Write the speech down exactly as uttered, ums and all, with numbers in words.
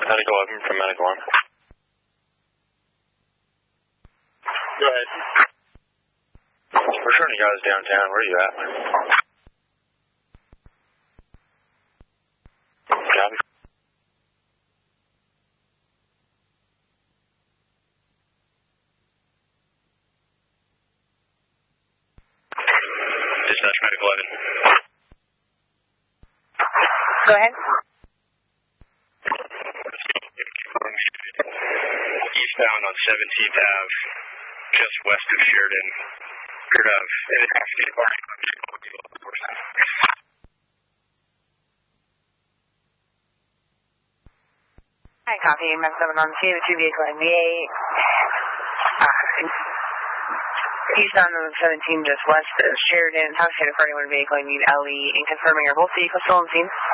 Medical eleven from Medical one. Go ahead. We're showing you guys downtown. Where are you at? Copy. Dispatch Medical eleven. Go ahead. Eastbound on seventeenth Avenue, just west of Sheridan. Cleared of intoxicated party. Hi, copy. M F seven on two, two vehicle N V eight. Uh, eastbound on seventeen, just west of Sheridan. Intoxicated party, one vehicle. I need L E. And confirming are both vehicles still on scene?